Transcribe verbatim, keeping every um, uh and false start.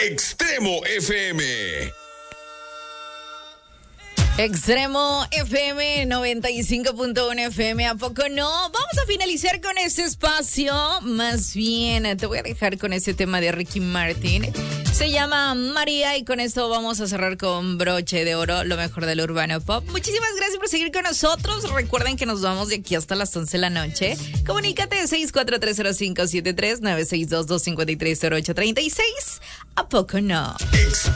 Extremo F M. Extremo F M noventa y cinco punto uno F M, ¿a poco no? Vamos a finalizar con este espacio. Más bien, te voy a dejar con ese tema de Ricky Martin. Se llama María y con esto vamos a cerrar con broche de oro, lo mejor del urbano pop. Muchísimas gracias por seguir con nosotros. Recuerden que nos vamos de aquí hasta las once de la noche. Comunícate seis cuatro tres cero cinco siete tres nueve seis dos dos cinco tres cero ocho tres seis. ¿A poco no? Extremo